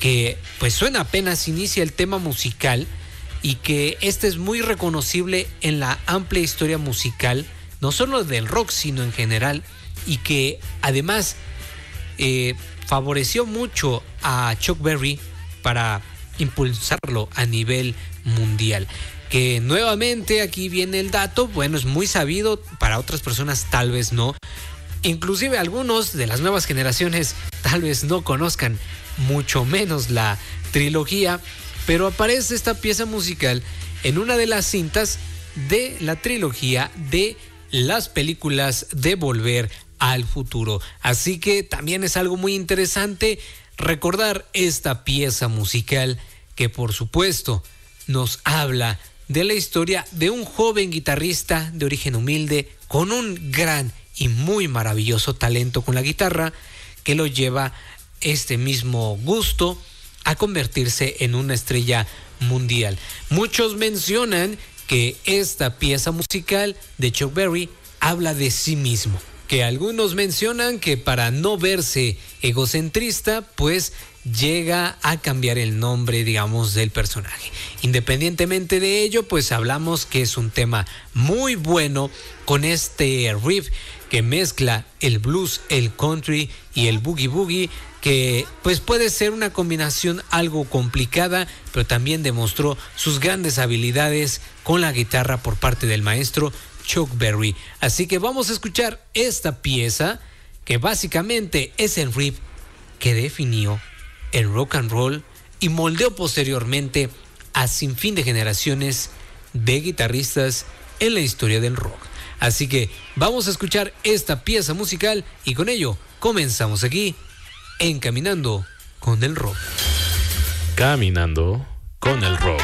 que pues suena apenas inicia el tema musical y que este es muy reconocible en la amplia historia musical, no solo del rock, sino en general, y que además favoreció mucho a Chuck Berry para impulsarlo a nivel mundial. Que nuevamente aquí viene el dato, bueno, es muy sabido, para otras personas tal vez no, inclusive algunos de las nuevas generaciones tal vez no conozcan mucho menos la trilogía, pero aparece esta pieza musical en una de las cintas de la trilogía de las películas de Volver al Futuro. Así que también es algo muy interesante recordar esta pieza musical que por supuesto nos habla de la historia de un joven guitarrista de origen humilde con un gran y muy maravilloso talento con la guitarra que lo lleva este mismo gusto a convertirse en una estrella mundial. Muchos mencionan que esta pieza musical de Chuck Berry habla de sí mismo, que algunos mencionan que para no verse egocentrista, pues llega a cambiar el nombre, digamos, del personaje. Independientemente de ello, pues hablamos que es un tema muy bueno con este riff que mezcla el blues, el country y el boogie boogie, que pues puede ser una combinación algo complicada, pero también demostró sus grandes habilidades con la guitarra por parte del maestro Chuck Berry. Así que vamos a escuchar esta pieza que básicamente es el riff que definió el rock and roll y moldeó posteriormente a sinfín de generaciones de guitarristas en la historia del rock. Así que vamos a escuchar esta pieza musical y con ello comenzamos aquí en Caminando con el Rock. Caminando con el Rock.